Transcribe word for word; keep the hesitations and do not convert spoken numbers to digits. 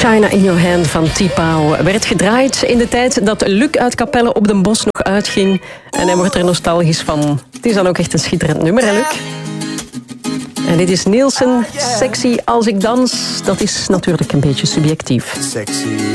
China in Your Hand van T-Pow werd gedraaid in de tijd dat Luc uit Capelle op den Bosch nog uitging. En hij wordt er nostalgisch van. Het is dan ook echt een schitterend nummer, hè, Luc? En dit is Nielsen, Sexy als ik dans. Dat is natuurlijk een beetje subjectief. Sexy